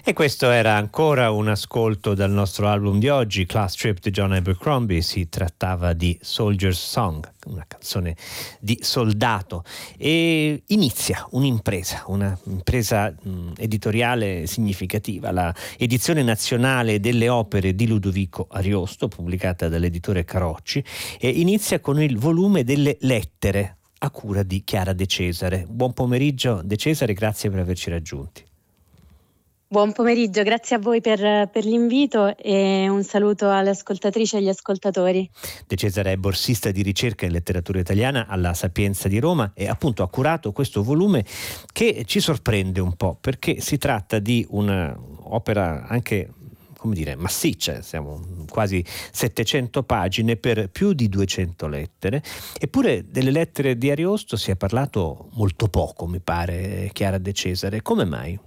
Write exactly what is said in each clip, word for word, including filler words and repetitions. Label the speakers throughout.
Speaker 1: E questo era ancora un ascolto dal nostro album di oggi, Class Trip di John Abercrombie. Si trattava di Soldier's Song, una canzone di soldato, e inizia un'impresa, una impresa mh, editoriale significativa, la edizione nazionale delle opere di Ludovico Ariosto, pubblicata dall'editore Carocci, e inizia con il volume delle lettere a cura di Chiara De Cesare. Buon pomeriggio De Cesare, grazie per averci raggiunti.
Speaker 2: Buon pomeriggio, grazie a voi per, per l'invito e un saluto alle ascoltatrici e agli ascoltatori.
Speaker 1: De Cesare è borsista di ricerca in letteratura italiana alla Sapienza di Roma e appunto ha curato questo volume che ci sorprende un po' perché si tratta di un'opera anche, come dire, massiccia, siamo quasi settecento pagine per più di duecento lettere, eppure delle lettere di Ariosto si è parlato molto poco, mi pare, Chiara De Cesare. Come mai?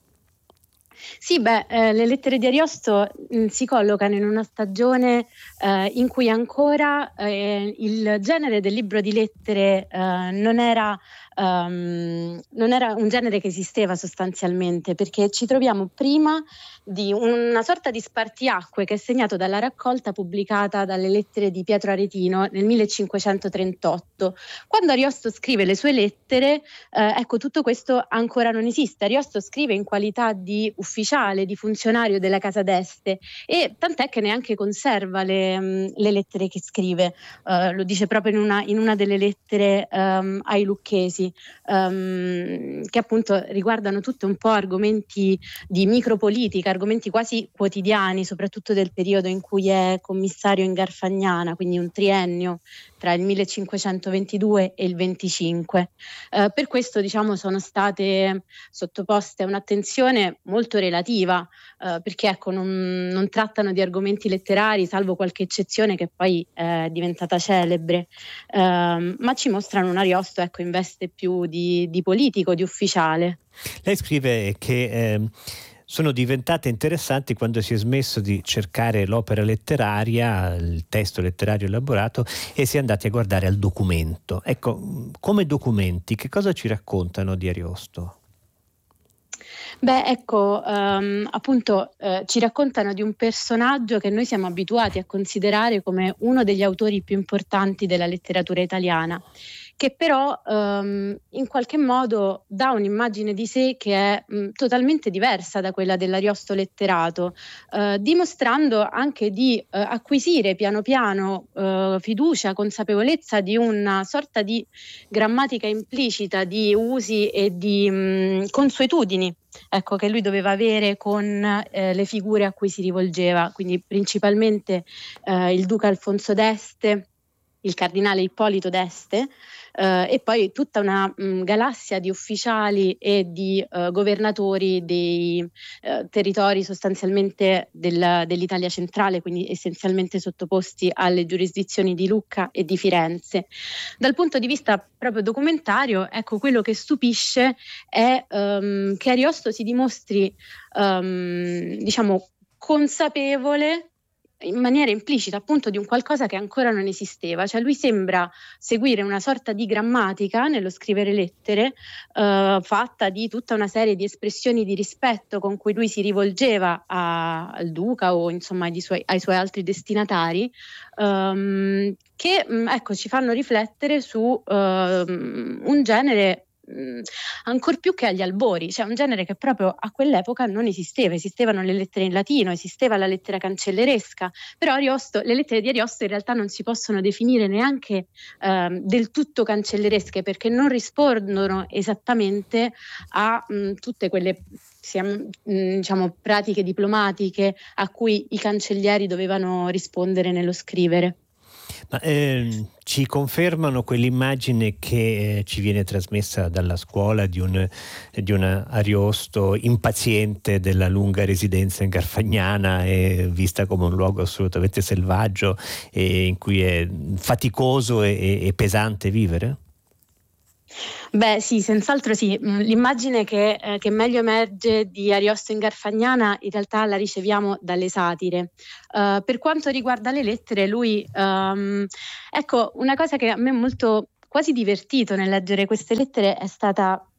Speaker 2: Sì, beh, eh, le lettere di Ariosto mh, si collocano in una stagione eh, in cui ancora eh, il genere del libro di lettere eh, non era um, non era un genere che esisteva sostanzialmente, perché ci troviamo prima di una sorta di spartiacque che è segnato dalla raccolta pubblicata dalle lettere di Pietro Aretino nel millecinquecentotrentotto. Quando Ariosto scrive le sue lettere, eh, ecco, tutto questo ancora non esiste. Ariosto scrive in qualità di ufficiale, di funzionario della Casa d'Este, e tant'è che neanche conserva le, mh, le lettere che scrive. Uh, lo dice proprio in una, in una delle lettere um, ai Lucchesi, um, che appunto riguardano tutte un po' argomenti di micropolitica, argomenti quasi quotidiani, soprattutto del periodo in cui è commissario in Garfagnana, quindi un triennio tra il millecinquecentoventidue e il venticinque. Uh, per questo, diciamo, sono state sottoposte a un'attenzione molto relativa, uh, perché ecco, non, non trattano di argomenti letterari, salvo qualche eccezione che poi è diventata celebre, uh, ma ci mostrano un Ariosto, ecco, in veste più di, di politico, di ufficiale.
Speaker 1: Lei scrive che eh, sono diventate interessanti quando si è smesso di cercare l'opera letteraria, il testo letterario elaborato, e si è andati a guardare al documento. Ecco, come documenti, che cosa ci raccontano di Ariosto?
Speaker 2: Beh, ecco, um, appunto eh, ci raccontano di un personaggio che noi siamo abituati a considerare come uno degli autori più importanti della letteratura italiana, che però um, in qualche modo dà un'immagine di sé che è mh, totalmente diversa da quella dell'Ariosto letterato, uh, dimostrando anche di uh, acquisire piano piano uh, fiducia, consapevolezza di una sorta di grammatica implicita, di usi e di mh, consuetudini, ecco, che lui doveva avere con eh, le figure a cui si rivolgeva, quindi principalmente eh, il duca Alfonso d'Este, il cardinale Ippolito d'Este, eh, e poi tutta una mh, galassia di ufficiali e di eh, governatori dei eh, territori sostanzialmente del, dell'Italia centrale, quindi essenzialmente sottoposti alle giurisdizioni di Lucca e di Firenze. Dal punto di vista proprio documentario, ecco, quello che stupisce è um, che Ariosto si dimostri um, diciamo consapevole in maniera implicita appunto di un qualcosa che ancora non esisteva, cioè lui sembra seguire una sorta di grammatica nello scrivere lettere, eh, fatta di tutta una serie di espressioni di rispetto con cui lui si rivolgeva a, al duca o insomma ai suoi, ai suoi altri destinatari, ehm, che mh, ecco, ci fanno riflettere su ehm, un genere ancor più che agli albori, cioè un genere che proprio a quell'epoca non esisteva. Esistevano le lettere in latino, esisteva la lettera cancelleresca, però Ariosto, le lettere di Ariosto in realtà non si possono definire neanche eh, del tutto cancelleresche, perché non rispondono esattamente a mh, tutte quelle siamo, mh, diciamo, pratiche diplomatiche a cui i cancellieri dovevano rispondere nello scrivere.
Speaker 1: Ma eh, ci confermano quell'immagine che eh, ci viene trasmessa dalla scuola di un, di un Ariosto impaziente della lunga residenza in Garfagnana e vista come un luogo assolutamente selvaggio e in cui è faticoso e, e pesante vivere?
Speaker 2: Beh sì, senz'altro sì. L'immagine che, eh, che meglio emerge di Ariosto in Garfagnana in realtà la riceviamo dalle satire. Uh, per quanto riguarda le lettere, lui, um, ecco, una cosa che a me è molto quasi divertito nel leggere queste lettere è stata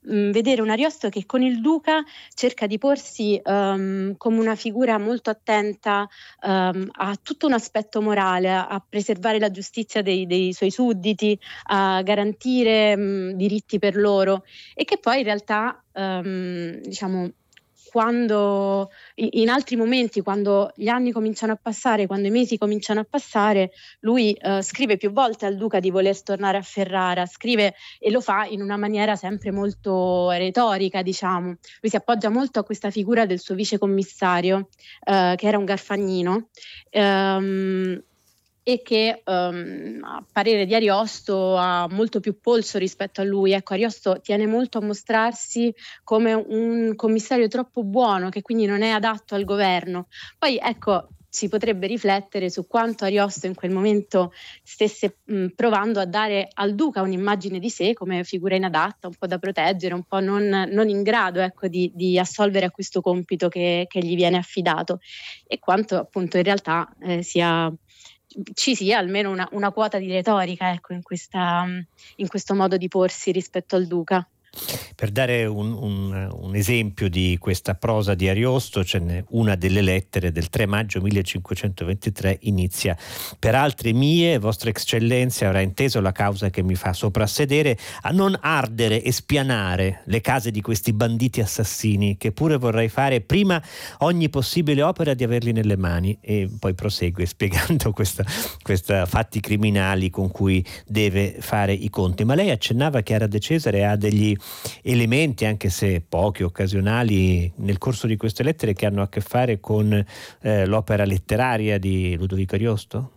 Speaker 2: mh, vedere un Ariosto che con il duca cerca di porsi um, come una figura molto attenta um, a tutto un aspetto morale, a, a preservare la giustizia dei, dei suoi sudditi, a garantire mh, diritti per loro, e che poi in realtà um, diciamo quando in altri momenti, quando gli anni cominciano a passare, quando i mesi cominciano a passare, lui eh, scrive più volte al duca di voler tornare a Ferrara, scrive e lo fa in una maniera sempre molto retorica, diciamo. Lui si appoggia molto a questa figura del suo vicecommissario, eh, che era un Garfagnino, ehm, e che um, a parere di Ariosto ha molto più polso rispetto a lui. Ecco, Ariosto tiene molto a mostrarsi come un commissario troppo buono, che quindi non è adatto al governo. Poi ecco, si potrebbe riflettere su quanto Ariosto in quel momento stesse mh, provando a dare al duca un'immagine di sé come figura inadatta, un po' da proteggere, un po' non, non in grado, ecco, di, di assolvere a questo compito che, che gli viene affidato, e quanto appunto in realtà eh, sia ci sia almeno una, una quota di retorica, ecco, in, questa, in questo modo di porsi rispetto al duca.
Speaker 1: Per dare un, un, un esempio di questa prosa di Ariosto, ce n'è una delle lettere del tre maggio millecinquecentoventitré, inizia: per altre mie, vostra eccellenza avrà inteso la causa che mi fa soprassedere a non ardere e spianare le case di questi banditi assassini, che pure vorrei fare prima ogni possibile opera di averli nelle mani. E poi prosegue spiegando questa, questa fatti criminali con cui deve fare i conti. Ma lei accennava che Ara de Cesare ha degli elementi, anche se pochi, occasionali, nel corso di queste lettere, che hanno a che fare con eh, l'opera letteraria di Ludovico Ariosto?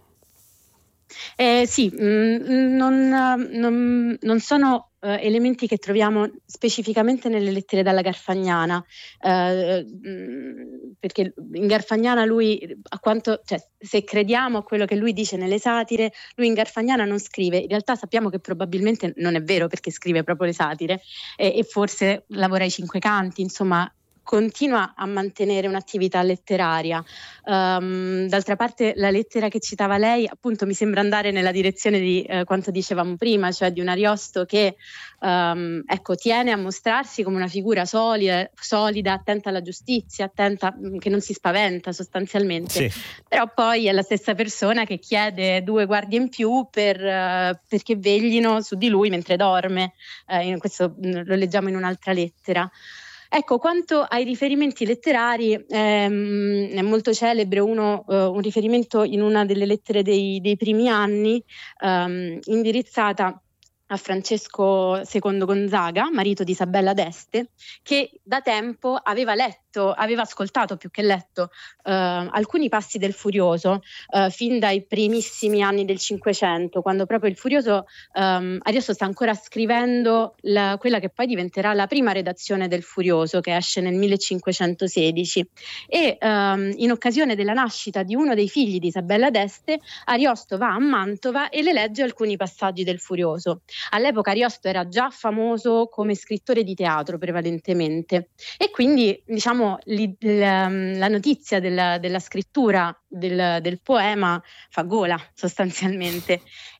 Speaker 2: Eh, sì, mh, non, non, non sono eh, elementi che troviamo specificamente nelle lettere dalla Garfagnana, eh, mh, perché in Garfagnana lui, a quanto, cioè, se crediamo a quello che lui dice nelle satire, lui in Garfagnana non scrive. In realtà sappiamo che probabilmente non è vero, perché scrive proprio le satire, eh, e forse lavora ai Cinque Canti, insomma continua a mantenere un'attività letteraria. Um, d'altra parte la lettera che citava lei appunto mi sembra andare nella direzione di eh, quanto dicevamo prima, cioè di un Ariosto che um, ecco, tiene a mostrarsi come una figura solida, solida, attenta alla giustizia, attenta, che non si spaventa sostanzialmente, sì. Però poi è la stessa persona che chiede due guardie in più per, uh, perché veglino su di lui mentre dorme. Uh, questo mh, lo leggiamo in un'altra lettera. Ecco, quanto ai riferimenti letterari, ehm, è molto celebre uno, eh, un riferimento in una delle lettere dei, dei primi anni, ehm, indirizzata a Francesco secondo Gonzaga, marito di Isabella d'Este, che da tempo aveva letto, aveva ascoltato più che letto eh, alcuni passi del Furioso eh, fin dai primissimi anni del Cinquecento, quando proprio il Furioso, ehm, Ariosto sta ancora scrivendo la, quella che poi diventerà la prima redazione del Furioso, che esce nel millecinquecentosedici, e ehm, in occasione della nascita di uno dei figli di Isabella d'Este, Ariosto va a Mantova e le legge alcuni passaggi del Furioso. All'epoca Ariosto era già famoso come scrittore di teatro prevalentemente, e quindi diciamo li, la, la notizia della, della scrittura del, del poema fa gola sostanzialmente.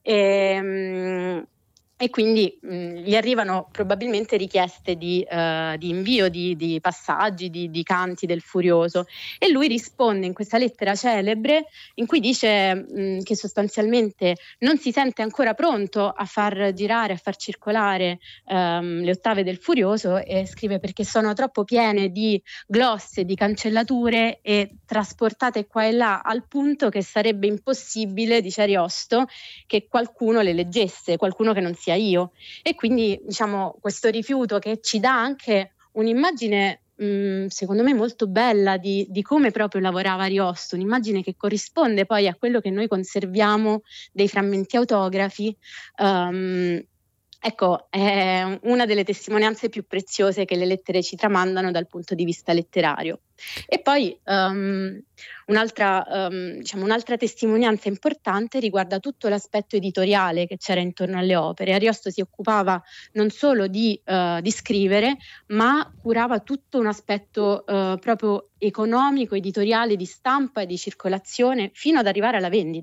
Speaker 2: E, e quindi mh, gli arrivano probabilmente richieste di, uh, di invio di, di passaggi, di, di canti del Furioso, e lui risponde in questa lettera celebre in cui dice mh, che sostanzialmente non si sente ancora pronto a far girare, a far circolare um, le ottave del Furioso, e scrive: perché sono troppo piene di glosse, di cancellature e trasportate qua e là, al punto che sarebbe impossibile, dice Ariosto, che qualcuno le leggesse, qualcuno che non sia io. E quindi diciamo questo rifiuto, che ci dà anche un'immagine mh, secondo me molto bella di, di come proprio lavorava Ariosto, un'immagine che corrisponde poi a quello che noi conserviamo dei frammenti autografi. Um, Ecco, è una delle testimonianze più preziose che le lettere ci tramandano dal punto di vista letterario. E poi um, un'altra, um, diciamo, un'altra testimonianza importante riguarda tutto l'aspetto editoriale che c'era intorno alle opere. Ariosto si occupava non solo di, uh, di scrivere, ma curava tutto un aspetto uh, proprio economico, editoriale, di stampa e di circolazione, fino ad arrivare alla vendita.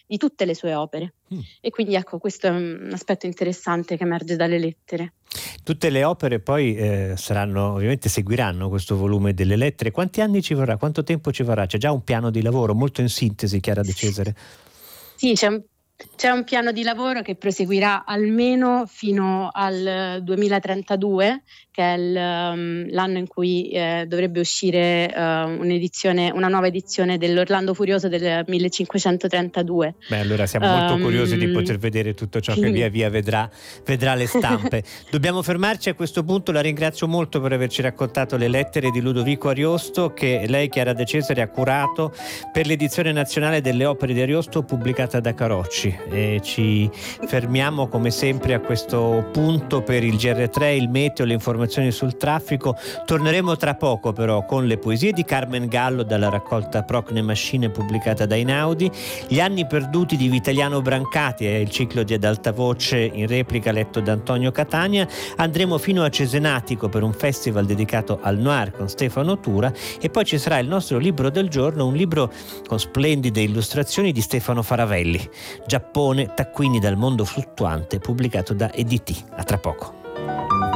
Speaker 2: di tutte le sue opere. Mm. E quindi ecco, questo è un aspetto interessante che emerge dalle lettere.
Speaker 1: Tutte le opere poi eh, saranno, ovviamente seguiranno questo volume delle lettere. Quanti anni ci vorrà? Quanto tempo ci vorrà? C'è già un piano di lavoro, molto in sintesi, Chiara De Cesare.
Speaker 2: Sì, c'è un C'è un piano di lavoro che proseguirà almeno fino al duemilatrentadue, che è il, um, l'anno in cui eh, dovrebbe uscire uh, un'edizione, una nuova edizione dell'Orlando Furioso del millecinquecentotrentadue.
Speaker 1: Beh, allora siamo molto um, curiosi di poter vedere tutto ciò che via via vedrà, vedrà le stampe. Dobbiamo fermarci a questo punto. La ringrazio molto per averci raccontato le lettere di Ludovico Ariosto, che lei, Chiara De Cesare, ha curato per l'edizione nazionale delle opere di Ariosto pubblicata da Carocci. E ci fermiamo come sempre a questo punto per il G R tre, il meteo, le informazioni sul traffico. Torneremo tra poco però con le poesie di Carmen Gallo dalla raccolta Procne Machine pubblicata da Einaudi, Gli anni perduti di Vitaliano Brancati, è il ciclo di Ad alta voce in replica letto da Antonio Catania. Andremo fino a Cesenatico per un festival dedicato al noir con Stefano Tura e poi ci sarà il nostro libro del giorno, un libro con splendide illustrazioni di Stefano Faravelli, Giappone, taccuini dal mondo fluttuante, pubblicato da E D T. A tra poco.